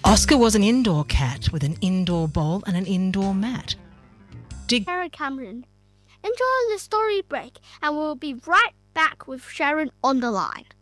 Oscar was an indoor cat with an indoor bowl and an indoor mat. Sharon Cameron. Enjoy the story break, and we'll be right back with Sharon on the line.